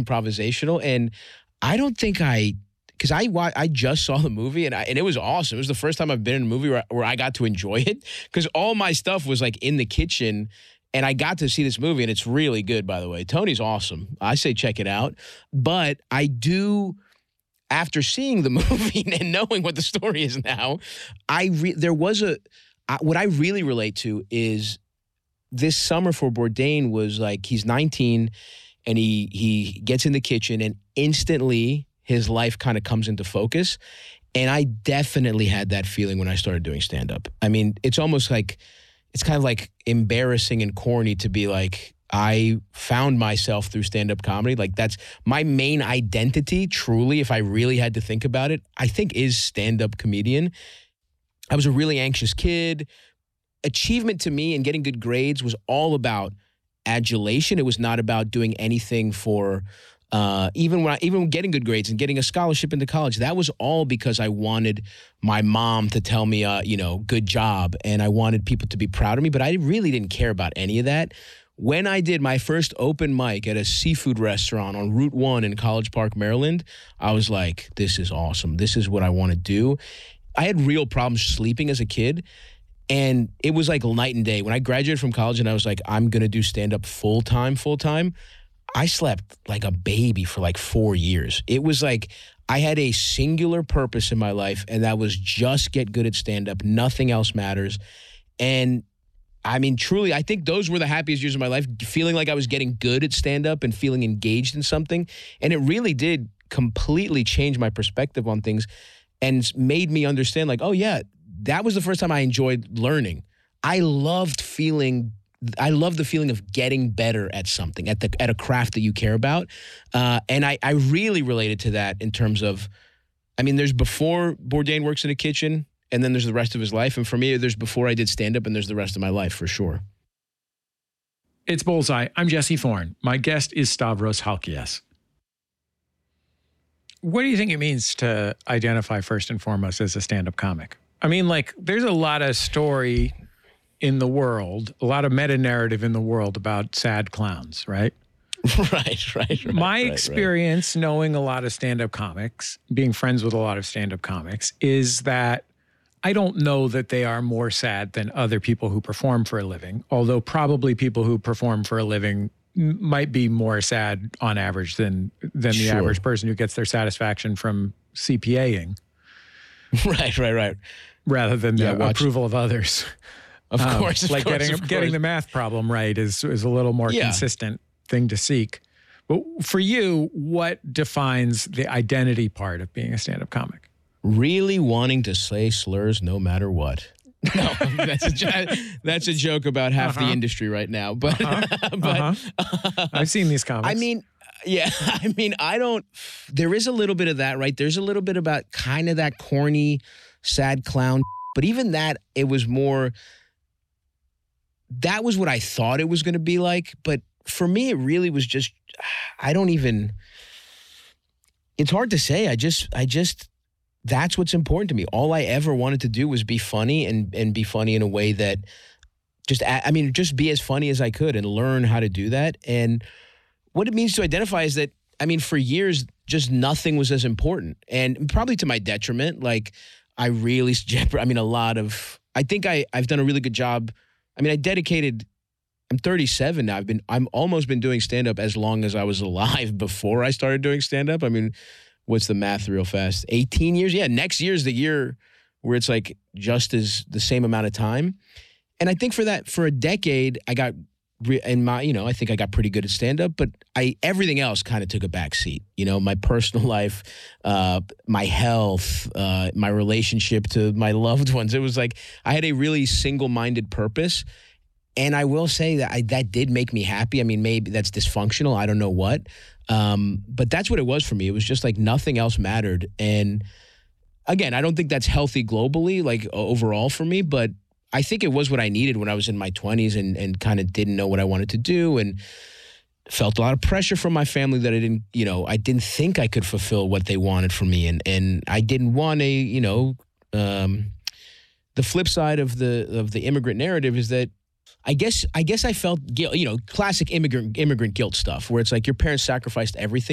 improvisational. And I don't think because I just saw the movie and it was awesome. It was the first time I've been in a movie where I got to enjoy it because all my stuff was like in the kitchen and I got to see this movie and it's really good, by the way. Tony's awesome. I say check it out. But I do, after seeing the movie and knowing what the story is now, what I really relate to is this summer for Bourdain was like he's 19 and he gets in the kitchen and instantly his life kind of comes into focus. And I definitely had that feeling when I started doing stand-up. I mean, it's almost like, it's kind of like embarrassing and corny to be like, I found myself through stand-up comedy. Like that's my main identity, truly, if I really had to think about it, I think is stand-up comedian. I was a really anxious kid. Achievement to me and getting good grades was all about adulation. It was not about doing anything for... even getting good grades and getting a scholarship into college, that was all because I wanted my mom to tell me, good job. And I wanted people to be proud of me, but I really didn't care about any of that. When I did my first open mic at a seafood restaurant on Route 1 in College Park, Maryland, I was like, this is awesome. This is what I want to do. I had real problems sleeping as a kid. And it was like night and day. When I graduated from college and I was like, I'm going to do stand-up full-time, I slept like a baby for like 4 years. It was like I had a singular purpose in my life, and that was just get good at stand-up. Nothing else matters. And I mean, truly, I think those were the happiest years of my life, feeling like I was getting good at stand-up and feeling engaged in something. And it really did completely change my perspective on things and made me understand like, oh yeah, that was the first time I enjoyed learning. I loved the feeling of getting better at something, at a craft that you care about. And I really related to that in terms of, I mean, there's before Bourdain works in a kitchen, and then there's the rest of his life. And for me, there's before I did stand-up, and there's the rest of my life, for sure. It's Bullseye. I'm Jesse Thorne. My guest is Stavros Halkias. What do you think it means to identify first and foremost as a stand-up comic? I mean, like, there's a lot of story in the world, a lot of meta-narrative in the world about sad clowns, right? Right. My experience knowing a lot of stand-up comics, being friends with a lot of stand-up comics, is that I don't know that they are more sad than other people who perform for a living, although probably people who perform for a living might be more sad on average than the average person who gets their satisfaction from CPAing. Right. Rather than the approval of others. Of course. Getting the math problem right is a little more consistent thing to seek. But for you, what defines the identity part of being a stand-up comic? Really wanting to say slurs no matter what. No, that's a joke about half the industry right now. But I've seen these comics. I mean, there is a little bit of that, right? There's a little bit about kind of that corny, sad clown. But even that, it was more... That was what I thought it was going to be like. But for me, it really was just, it's hard to say. I just, that's what's important to me. All I ever wanted to do was be funny and be funny in a way that just be as funny as I could and learn how to do that. And what it means to identify is that, for years, just nothing was as important. And probably to my detriment, like I really, I think I've done a really good job. I'm 37 now. I'm almost been doing stand-up as long as I was alive before I started doing stand-up. What's the math real fast? 18 years? Yeah, next year's the year where it's like just as the same amount of time. And I think for a decade, I got I think I got pretty good at stand-up, but everything else kind of took a back seat. My personal life, my health, my relationship to my loved ones. It was like I had a really single-minded purpose. And I will say that that did make me happy. Maybe that's dysfunctional. I don't know what. But that's what it was for me. It was just like nothing else mattered. And again, I don't think that's healthy globally, like overall for me, but I think it was what I needed when I was in my 20s and kind of didn't know what I wanted to do and felt a lot of pressure from my family that I didn't think I could fulfill what they wanted from me. And I didn't want the flip side of the immigrant narrative is that I guess I felt guilt, classic immigrant guilt stuff where it's like your parents sacrificed everything